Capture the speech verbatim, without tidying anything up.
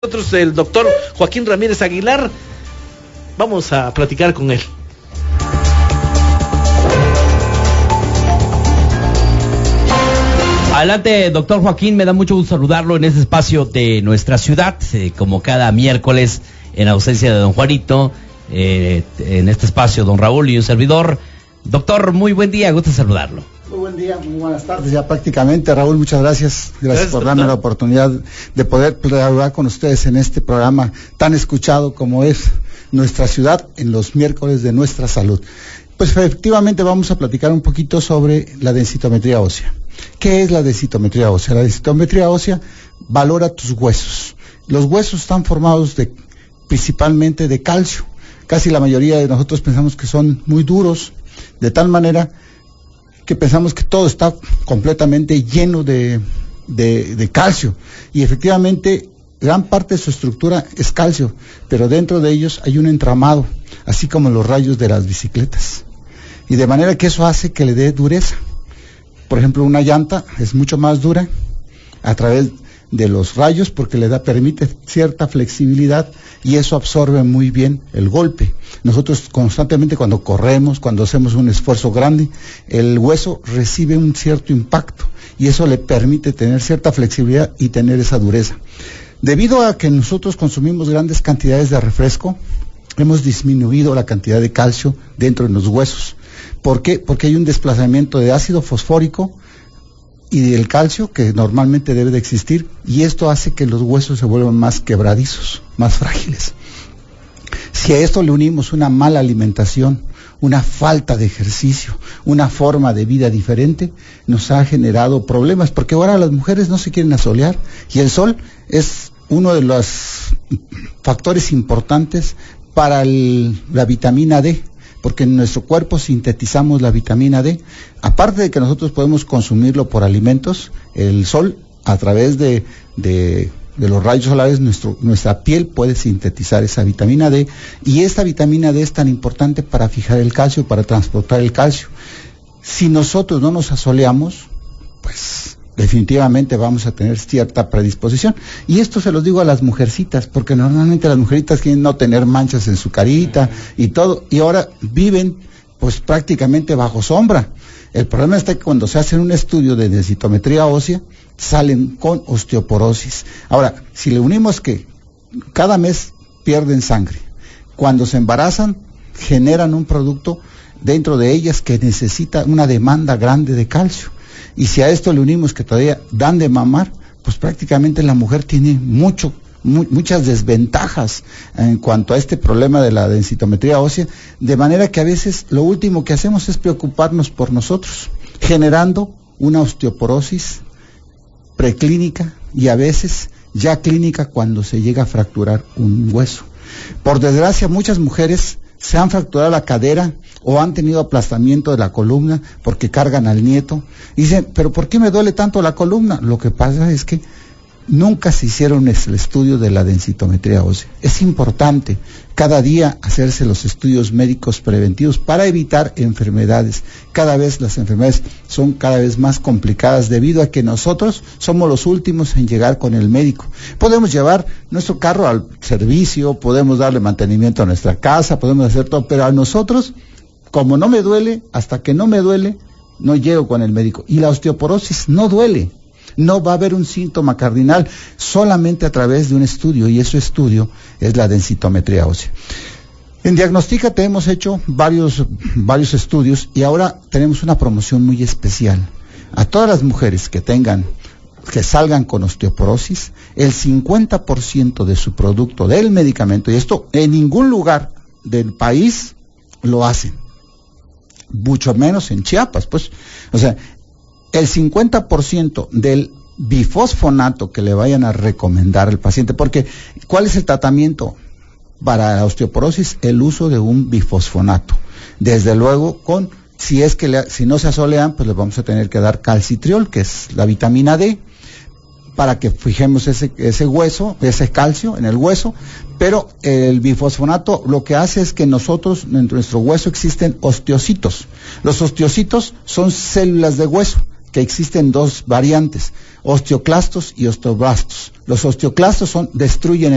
Nosotros, el doctor Joaquín Ramírez Aguilar, vamos a platicar con él. Adelante, doctor Joaquín, me da mucho gusto saludarlo en este espacio de nuestra ciudad, eh, como cada miércoles, en ausencia de don Juanito, eh, en este espacio, don Raúl y un servidor. Doctor, muy buen día, gusto saludarlo. Muy buen día, muy buenas tardes ya prácticamente. Raúl, muchas gracias. Gracias, gracias por darme doctor. la oportunidad de poder hablar con ustedes en este programa tan escuchado como es Nuestra Ciudad en los miércoles de Nuestra Salud. Pues efectivamente vamos a platicar un poquito sobre la densitometría ósea. ¿Qué es la densitometría ósea? La densitometría ósea valora tus huesos. Los huesos están formados de, principalmente de calcio. Casi la mayoría de nosotros pensamos que son muy duros, de tal manera que pensamos que todo está completamente lleno de, de, de calcio. Y efectivamente, gran parte de su estructura es calcio, pero dentro de ellos hay un entramado, así como los rayos de las bicicletas. Y de manera que eso hace que le dé dureza. Por ejemplo, una llanta es mucho más dura a través de los rayos porque le da, permite cierta flexibilidad y eso absorbe muy bien el golpe. Nosotros constantemente cuando corremos, cuando hacemos un esfuerzo grande, el hueso recibe un cierto impacto y eso le permite tener cierta flexibilidad y tener esa dureza. Debido a que nosotros consumimos grandes cantidades de refresco, hemos disminuido la cantidad de calcio dentro de los huesos. ¿Por qué? Porque hay un desplazamiento de ácido fosfórico y del calcio que normalmente debe de existir y esto hace que los huesos se vuelvan más quebradizos, más frágiles. Si a esto le unimos una mala alimentación, una falta de ejercicio, una forma de vida diferente, nos ha generado problemas porque ahora las mujeres no se quieren asolear y el sol es uno de los factores importantes para el, la vitamina D. Porque en nuestro cuerpo sintetizamos la vitamina D. Aparte de que nosotros podemos consumirlo por alimentos, el sol, a través de, de, de los rayos solares, nuestro, nuestra piel puede sintetizar esa vitamina D. Y esta vitamina D es tan importante para fijar el calcio, para transportar el calcio. Si nosotros no nos asoleamos, pues definitivamente vamos a tener cierta predisposición. Y esto se los digo a las mujercitas, porque normalmente las mujercitas quieren no tener manchas en su carita y todo, y ahora viven pues prácticamente bajo sombra. El problema está que cuando se hace un estudio de densitometría ósea, salen con osteoporosis. Ahora, si le unimos que cada mes pierden sangre, cuando se embarazan, generan un producto dentro de ellas que necesita una demanda grande de calcio. Y si a esto le unimos que todavía dan de mamar, pues prácticamente la mujer tiene mucho, mu muchas desventajas en cuanto a este problema de la densitometría ósea, de manera que a veces lo último que hacemos es preocuparnos por nosotros, generando una osteoporosis preclínica y a veces ya clínica cuando se llega a fracturar un hueso. Por desgracia, muchas mujeres se han fracturado la cadera o han tenido aplastamiento de la columna porque cargan al nieto. Y dicen, ¿pero por qué me duele tanto la columna? Lo que pasa es que nunca se hicieron el estudio de la densitometría ósea. Es importante cada día hacerse los estudios médicos preventivos para evitar enfermedades. Cada vez las enfermedades son cada vez más complicadas debido a que nosotros somos los últimos en llegar con el médico. Podemos llevar nuestro carro al servicio, podemos darle mantenimiento a nuestra casa, podemos hacer todo, pero a nosotros, como no me duele, hasta que no me duele, no llego con el médico. Y la osteoporosis no duele. No va a haber un síntoma cardinal solamente a través de un estudio, y ese estudio es la densitometría ósea. En Diagnostícate hemos hecho varios, varios estudios y ahora tenemos una promoción muy especial. A todas las mujeres que tengan, que salgan con osteoporosis, el cincuenta por ciento de su producto del medicamento, y esto en ningún lugar del país lo hacen, mucho menos en Chiapas, pues, o sea, el cincuenta por ciento del bifosfonato que le vayan a recomendar al paciente, porque ¿cuál es el tratamiento para la osteoporosis? El uso de un bifosfonato. Desde luego, con si es que le, si no se asolean, pues les vamos a tener que dar calcitriol, que es la vitamina D, para que fijemos ese, ese hueso, ese calcio en el hueso, pero el bifosfonato lo que hace es que nosotros, en nuestro hueso existen osteocitos. Los osteocitos son células de hueso, que existen dos variantes, osteoclastos y osteoblastos. Los osteoclastos son, destruyen